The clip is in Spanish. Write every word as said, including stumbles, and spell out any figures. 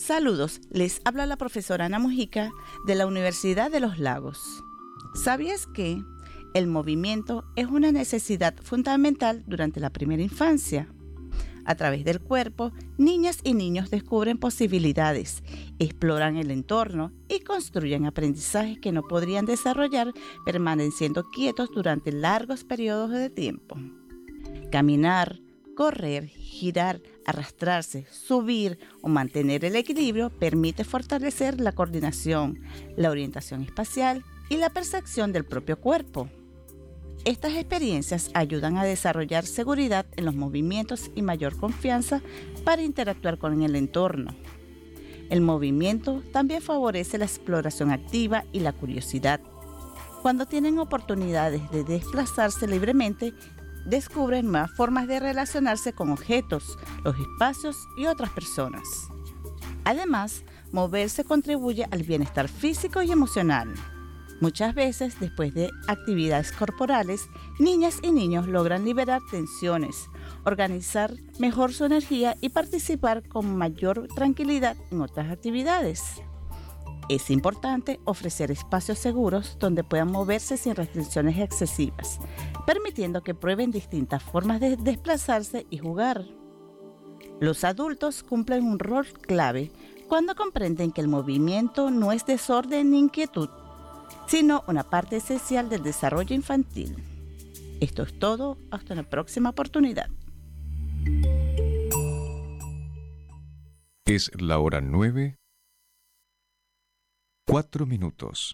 Saludos, les habla la profesora Ana Mujica de la Universidad de los Lagos. ¿Sabías que el movimiento es una necesidad fundamental durante la primera infancia? A través del cuerpo, niñas y niños descubren posibilidades, exploran el entorno y construyen aprendizajes que no podrían desarrollar permaneciendo quietos durante largos periodos de tiempo. Caminar, correr, girar, arrastrarse, subir o mantener el equilibrio permite fortalecer la coordinación, la orientación espacial y la percepción del propio cuerpo. Estas experiencias ayudan a desarrollar seguridad en los movimientos y mayor confianza para interactuar con el entorno. El movimiento también favorece la exploración activa y la curiosidad. Cuando tienen oportunidades de desplazarse libremente, descubren nuevas formas de relacionarse con objetos, los espacios y otras personas. Además, moverse contribuye al bienestar físico y emocional. Muchas veces, después de actividades corporales, niñas y niños logran liberar tensiones, organizar mejor su energía y participar con mayor tranquilidad en otras actividades. Es importante ofrecer espacios seguros donde puedan moverse sin restricciones excesivas, permitiendo que prueben distintas formas de desplazarse y jugar. Los adultos cumplen un rol clave cuando comprenden que el movimiento no es desorden ni inquietud, sino una parte esencial del desarrollo infantil. Esto es todo, hasta una próxima oportunidad. Es la hora nueve, cuatro minutos.